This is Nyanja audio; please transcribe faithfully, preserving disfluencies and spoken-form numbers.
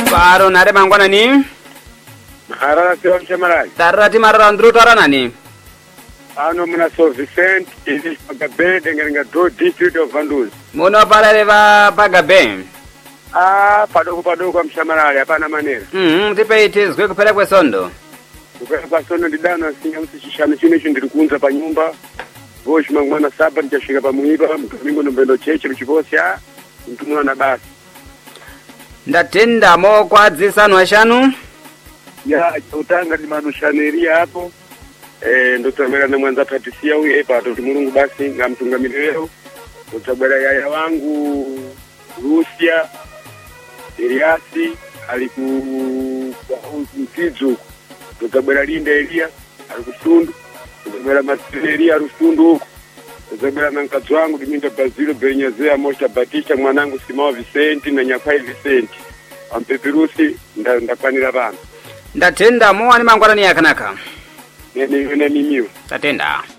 Paro nare mangwana ni? Harara sio mshamalai. Tarati marara ndru tarana ni? Ano muna so Vicent, English Pagabe, dengerenga do district of Vanduz. Muno parare va Pagabe. Ah, padoko padoko kwa mshamalai, hapana manera. Mhm, tipe itizwe kupera kwa sondo. Kupera kwa sondo ndidana sinya usishishana chine icho ndirikunza pa nyumba. Voshi mangwana saba ndichashika pa muiba, mtumingo nombendo cheche luchiposi ah, mtumuna na basi. Ndatenda mo kwa dzisano ashanu? Ya, utanga ni manushaneria hapo. Eh, ndo tutamela na mwanza patisia huyu epa ndo mulungu basi ngamtungamire leo. Utabela yaya wangu Rusia Eliasi aliku mtizu. Utabela Linda Elia alikusundu. Utabela Materia Rusundu. Utabela na mkazi wangu Diminda Bazilo Benyazea Mosha Batisha mwanangu Simao Vicenti na Nyapai Vicenti. Ampeperusi nda ndakanira bana. Ndatenda mo ani mangwana ni yakanaka. Nene nene mimiu. Tatenda.